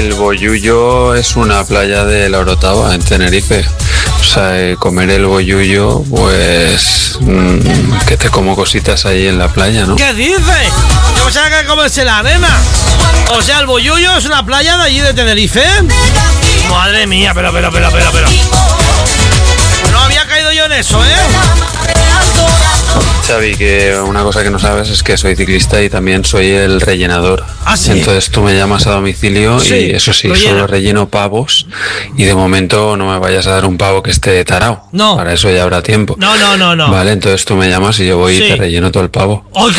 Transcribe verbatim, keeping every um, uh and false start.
el Bollullo es una playa de la Orotava, en Tenerife. O sea, eh, comer el bollullo, pues mmm, que te como cositas ahí en la playa, ¿no? ¿Qué dices? Yo pensaba que comerse la arena. O sea, el Bollullo es una playa de allí de Tenerife. Madre mía, pero, pero, pero, pero, pero. No había caído yo en eso, ¿eh? Xavi, que una cosa que no sabes es que soy ciclista y también soy el rellenador. ¿Ah, sí? Entonces tú me llamas a domicilio Sí, y eso sí, rellena. solo relleno pavos y de momento no me vayas a dar un pavo que esté tarao. No. Para eso ya habrá tiempo. No, no, no, no. Vale, entonces tú me llamas y yo voy Sí. y te relleno todo el pavo. ¡Ay,